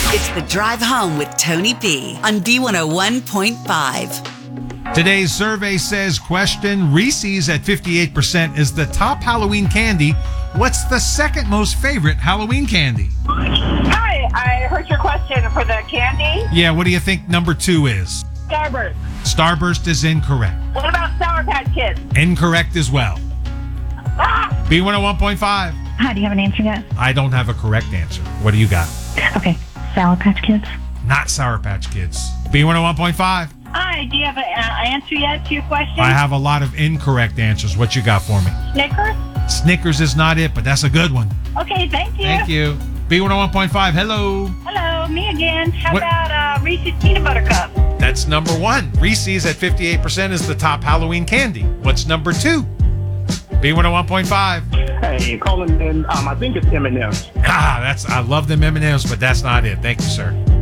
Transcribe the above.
It's The Drive Home with Tony B on B101.5. Today's survey says, question, Reese's at 58% is the top Halloween candy. What's the second most favorite Halloween candy? Hi, I heard your question for the candy. Yeah, what do you think number 2 is? Starburst. Starburst is incorrect. What about Sour Patch Kids? Incorrect as well. Ah! B101.5. Hi, do you have an answer yet? I don't have a correct answer. What do you got? Okay, Sour Patch Kids. Not Sour Patch Kids. B101.5. Hi, do you have an answer yet to your question? I have a lot of incorrect answers. What you got for me? Snickers? Snickers is not it, but that's a good one. Okay, thank you. Thank you. B101.5, hello. Hello, me again. How What? about Reese's Peanut Butter Cup? That's number 1. Reese's at 58% is the top Halloween candy. What's number 2? B101.5. Hey, calling in. I think it's M&M's. I love them M&Ms, but that's not it. Thank you, sir.